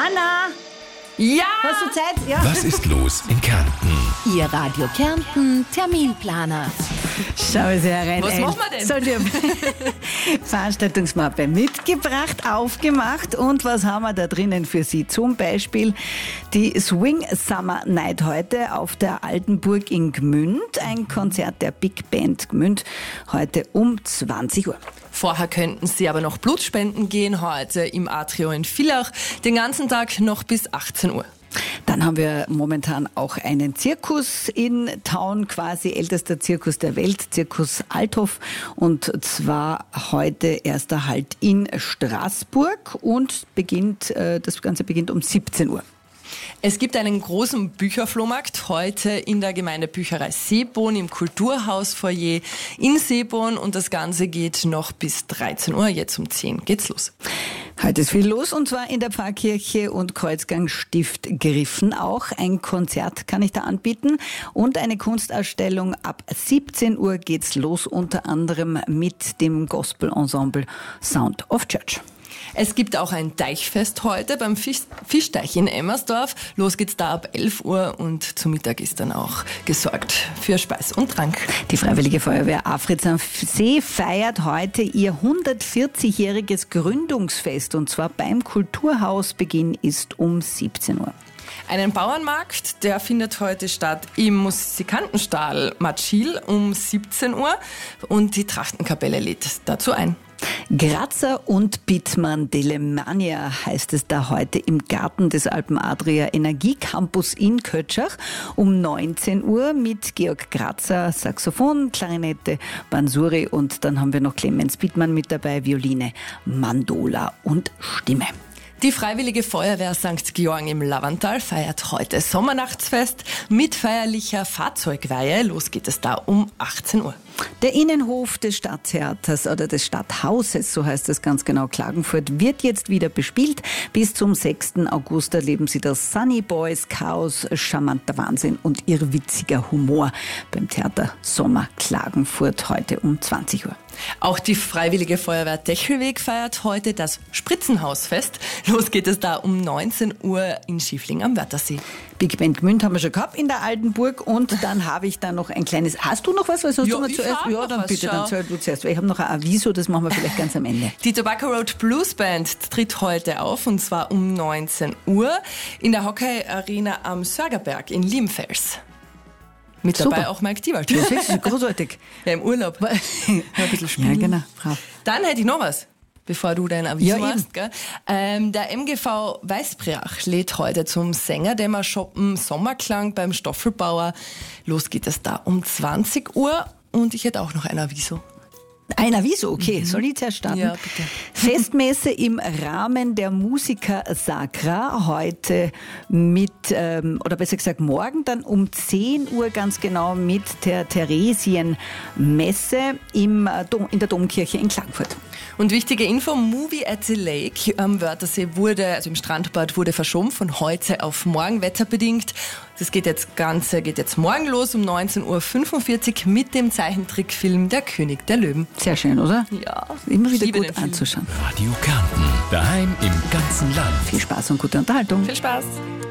Anna! Ja! Hast du Zeit? Ja. Was ist los in Kärnten? Ihr Radio Kärnten Terminplaner. Schau Sie herein. Was machen wir denn? So, die Veranstaltungsmappe mitgebracht, aufgemacht. Und was haben wir da drinnen für Sie? Zum Beispiel die Swing Summer Night heute auf der Altenburg in Gmünd. Ein Konzert der Big Band Gmünd heute um 20 Uhr. Vorher könnten Sie aber noch Blutspenden gehen, heute im Atrio in Villach, den ganzen Tag noch bis 18 Uhr. Dann haben wir momentan auch einen Zirkus in Town, quasi ältester Zirkus der Welt, Zirkus Althoff. Und zwar heute erster Halt in Straßburg und das Ganze beginnt um 17 Uhr. Es gibt einen großen Bücherflohmarkt heute in der Gemeindebücherei Seeborn im Kulturhausfoyer in Seeborn und das Ganze geht noch bis 13 Uhr. Jetzt um 10 geht's los. Heute ist viel los und zwar in der Pfarrkirche und Kreuzgang Stift Griffen auch. Ein Konzert kann ich da anbieten und eine Kunstausstellung. Ab 17 Uhr geht's los, unter anderem mit dem Gospel-Ensemble Sound of Church. Es gibt auch ein Deichfest heute beim Fischteich in Emmersdorf. Los geht's da ab 11 Uhr und zu Mittag ist dann auch gesorgt für Speis und Trank. Die Freiwillige Feuerwehr Afritz am See feiert heute ihr 140-jähriges Gründungsfest und zwar beim Kulturhausbeginn ist um 17 Uhr. Einen Bauernmarkt, der findet heute statt im Musikantenstall Matschil um 17 Uhr und die Trachtenkapelle lädt dazu ein. Grazer und Bittmann Delemania heißt es da heute im Garten des Alpen Adria Energiecampus in Kötschach um 19 Uhr mit Georg Grazer, Saxophon, Klarinette, Bansuri und dann haben wir noch Clemens Bittmann mit dabei, Violine, Mandola und Stimme. Die Freiwillige Feuerwehr St. Georgen im Lavantal feiert heute Sommernachtsfest mit feierlicher Fahrzeugweihe. Los geht es da um 18 Uhr. Der Innenhof des Stadttheaters oder des Stadthauses, so heißt es ganz genau, Klagenfurt, wird jetzt wieder bespielt. Bis zum 6. August erleben Sie das Sunny Boys, Chaos, charmanter Wahnsinn und irrwitziger Humor beim Theater Sommer Klagenfurt heute um 20 Uhr. Auch die Freiwillige Feuerwehr Techelweg feiert heute das Spritzenhausfest. Los geht es da um 19 Uhr in Schiefling am Wörthersee. Big Band Gmünd haben wir schon gehabt in der Altenburg und dann habe ich da noch ein kleines... Hast du noch was? Was hast du noch zuerst? Ja, dann bitte, dann zähl du zuerst. Weil ich habe noch ein Aviso, das machen wir vielleicht ganz am Ende. Die Tobacco Road Blues Band tritt heute auf und zwar um 19 Uhr in der Hockey Arena am Sörgerberg in Liemfels. Mit Super. dabei auch Mike Diewald. Das ist großartig. Ja, im Urlaub. Ein bisschen spielen. Ja, genau. Brav. Dann hätte ich noch was, bevor du dein Aviso Ja, machst. Gell? Der MGV Weißbriach lädt heute zum Sängerdämmer shoppen Sommerklang beim Stoffelbauer. Los geht es da um 20 Uhr und ich hätte auch noch ein Aviso. Ein Aviso, okay. Soll ich zuerst starten? Ja, bitte. Festmesse im Rahmen der Musica Sacra heute oder besser gesagt morgen dann um 10 Uhr ganz genau mit der Theresienmesse in der Domkirche in Klagenfurt. Und wichtige Info, Movie at the Lake am Wörthersee im Strandbad wurde verschoben von heute auf morgen, wetterbedingt. Das geht jetzt morgen los um 19.45 Uhr mit dem Zeichentrickfilm Der König der Löwen. Sehr schön, oder? Ja. Immer wieder liebe gut den Film. anzuschauen. Radio Kärnten. Daheim im ganzen Land. Viel Spaß und gute Unterhaltung. Viel Spaß.